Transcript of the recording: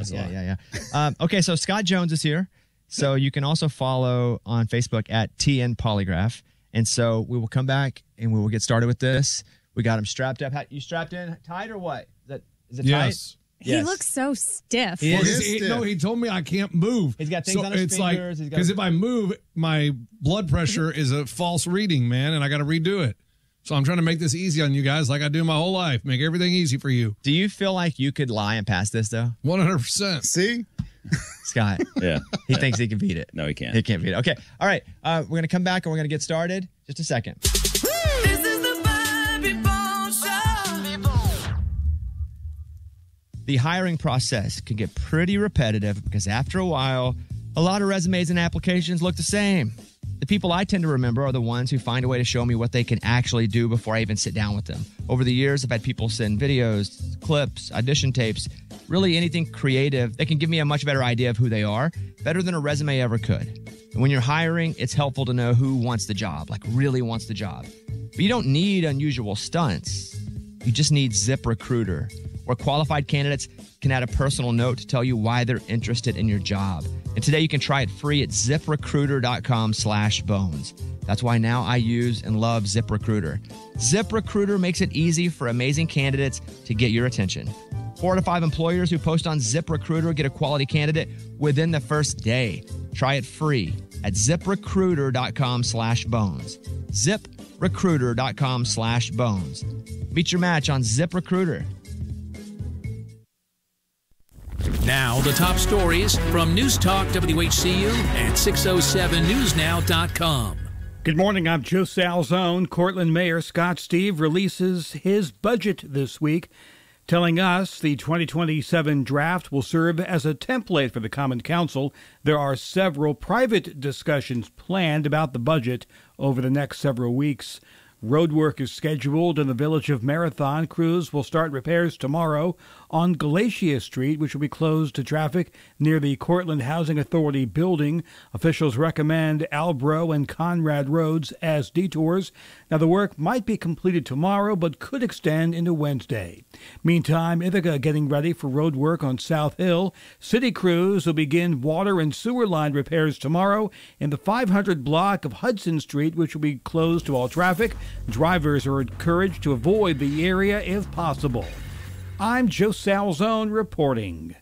Yeah. Okay, so Scott Jones is here. So you can also follow on Facebook at TN Polygraph. And so we will come back and we will get started with this. We got him strapped up. You strapped in tight or what? Is it tight? He looks so stiff. He told me I can't move. He's got things on his fingers. Because if I move, my blood pressure is a false reading, man, and I got to redo it. So I'm trying to make this easy on you guys like I do my whole life. Make everything easy for you. Do you feel like you could lie and pass this, though? 100%. See? Scott. Yeah. He thinks he can beat it. No, he can't. He can't beat it. Okay. All right. We're going to come back and we're going to get started. Just a second. This is the Bobby Bones Show. The hiring process can get pretty repetitive because after a while, a lot of resumes and applications look the same. The people I tend to remember are the ones who find a way to show me what they can actually do before I even sit down with them. Over the years, I've had people send videos, clips, audition tapes, really anything creative that can give me a much better idea of who they are, better than a resume ever could. And when you're hiring, it's helpful to know who wants the job, like really wants the job. But you don't need unusual stunts. You just need ZipRecruiter, where qualified candidates can add a personal note to tell you why they're interested in your job. And today you can try it free at ZipRecruiter.com/bones. That's why now I use and love ZipRecruiter. ZipRecruiter makes it easy for amazing candidates to get your attention. 4 to 5 employers who post on ZipRecruiter get a quality candidate within the first day. Try it free at ZipRecruiter.com/bones. ZipRecruiter.com/bones. Meet your match on ZipRecruiter. Now, the top stories from News Talk WHCU and 607newsnow.com. Good morning, I'm Joe Salzone. Cortland Mayor Scott Steve releases his budget this week, telling us the 2027 draft will serve as a template for the Common Council. There are several private discussions planned about the budget over the next several weeks. Road work is scheduled in the village of Marathon. Crews will start repairs tomorrow on Galatia Street, which will be closed to traffic near the Cortland Housing Authority building. Officials recommend Albro and Conrad roads as detours. Now, the work might be completed tomorrow, but could extend into Wednesday. Meantime, Ithaca getting ready for road work on South Hill. City crews will begin water and sewer line repairs tomorrow in the 500 block of Hudson Street, which will be closed to all traffic. Drivers are encouraged to avoid the area if possible. I'm Joe Salzone reporting.